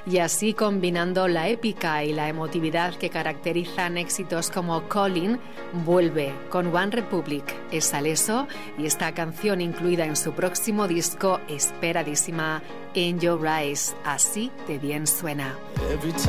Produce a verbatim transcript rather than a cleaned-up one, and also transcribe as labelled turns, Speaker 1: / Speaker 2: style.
Speaker 1: Y así, combinando la épica y la emotividad que caracterizan éxitos como Calling, vuelve con One Republic. Es Alesso y esta canción incluida en su próximo disco esperadísima, In Your Eyes. Así de bien suena.
Speaker 2: Every time